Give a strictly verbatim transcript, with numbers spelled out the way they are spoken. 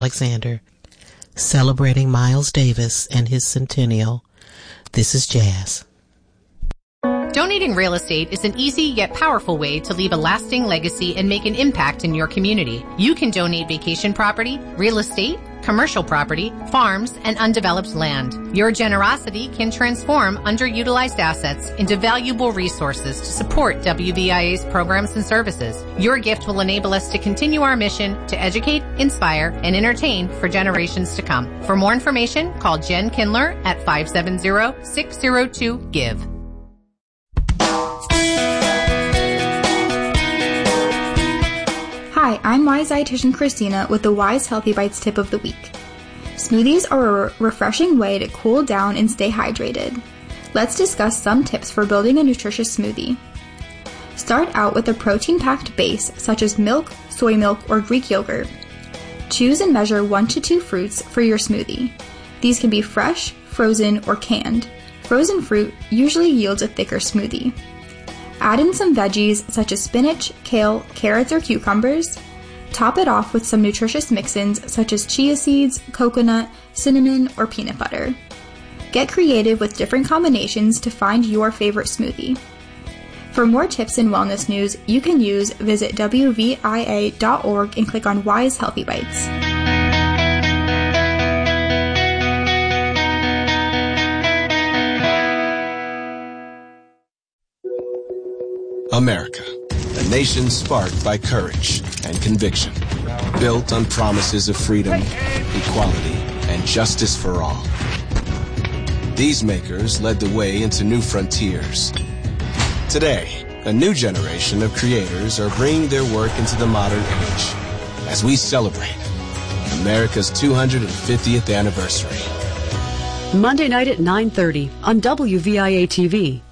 Alexander, celebrating Miles Davis and his centennial. This is Jazz. Donating real estate is an easy yet powerful way to leave a lasting legacy and make an impact in your community. You can donate vacation property, real estate, commercial property, farms, and undeveloped land. Your generosity can transform underutilized assets into valuable resources to support W V I A's programs and services. Your gift will enable us to continue our mission to educate, inspire, and entertain for generations to come. For more information, call Jen Kindler at five seven zero, six zero two, GIVE. Hi, I'm Wise Dietitian Christina with the Wise Healthy Bites tip of the week. Smoothies are a refreshing way to cool down and stay hydrated. Let's discuss some tips for building a nutritious smoothie. Start out with a protein-packed base such as milk, soy milk, or Greek yogurt. Choose and measure one to two fruits for your smoothie. These can be fresh, frozen, or canned. Frozen fruit usually yields a thicker smoothie. Add in some veggies such as spinach, kale, carrots, or cucumbers. Top it off with some nutritious mix-ins such as chia seeds, coconut, cinnamon, or peanut butter. Get creative with different combinations to find your favorite smoothie. For more tips and wellness news you can use, visit W V I A dot org and click on Wise Healthy Bites. America, a nation sparked by courage and conviction, built on promises of freedom, equality, and justice for all. These makers led the way into new frontiers. Today, a new generation of creators are bringing their work into the modern age as we celebrate America's two hundred fiftieth anniversary. Monday night at nine thirty on W V I A T V.